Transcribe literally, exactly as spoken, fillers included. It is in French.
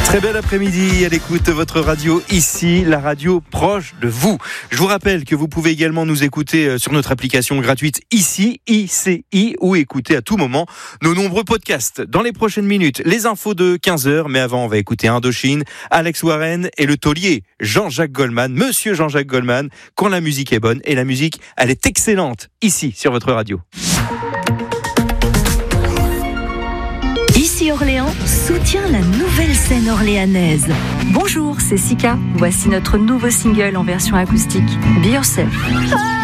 Très bel après-midi à l'écoute de votre radio ici, la radio proche de vous. Je vous rappelle que vous pouvez également nous écouter sur notre application gratuite ici, I C I, ou écouter à tout moment nos nombreux podcasts. Dans les prochaines minutes, les infos de quinze heures, mais avant on va écouter Indochine, Alex Warren et le taulier Jean-Jacques Goldman, Monsieur Jean-Jacques Goldman, quand la musique est bonne, et la musique, elle est excellente ici sur votre radio. Ici Orléans soutient la nouvelle scène orléanaise. Bonjour, c'est Sika. Voici notre nouveau single en version acoustique, Be Yourself.